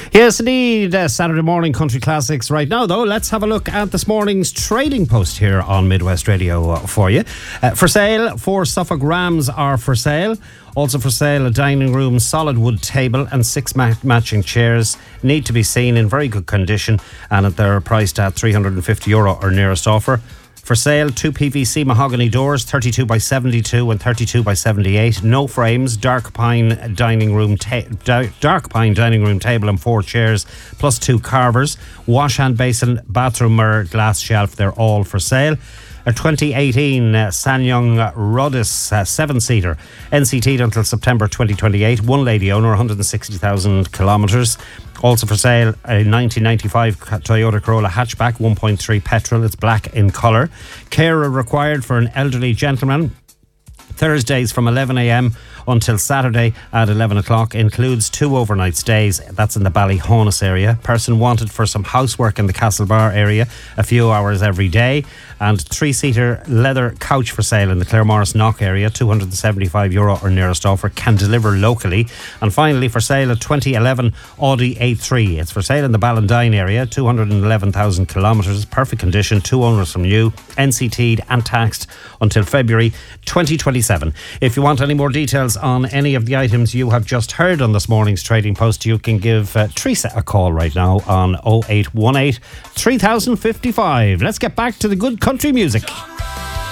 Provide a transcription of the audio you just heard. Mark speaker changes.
Speaker 1: Yes, indeed. Saturday morning country classics right now, though. Let's have a look at this morning's trading post here on Midwest Radio for you. For sale, 4 Suffolk Rams are for sale. Also for sale, a dining room solid wood table and 6 matching chairs. Need to be seen, in very good condition, and they're priced at €350 or nearest offer. For sale, 2 PVC mahogany doors, 32 by 72 and 32 by 78. No frames. Dark pine dining room table and 4 chairs, plus 2 carvers. Wash hand basin, bathroom mirror, glass shelf. They're all for sale. A 2018 Sanyong Rodis 7-seater, NCT'd until September 2028. One lady owner, 160,000 kilometres. Also for sale, a 1995 Toyota Corolla hatchback, 1.3 petrol. It's black in colour. Carer required for an elderly gentleman. Thursdays from 11 a.m. until Saturday at 11 o'clock. Includes 2 overnight stays. That's in the Ballyhonus area. Person wanted for some housework in the Castlebar area, a few hours every day. And 3-seater leather couch for sale in the Claremorris Knock area, €275 or nearest offer. Can deliver locally. And finally, for sale, a 2011 Audi A3. It's for sale in the Ballindine area, 211,000 kilometres, perfect condition, 2 owners from new, NCT'd and taxed until February 2027. If you want any more details on any of the items you have just heard on this morning's trading post, you can give Teresa a call right now on 0818 3055. Let's get back to the good country music.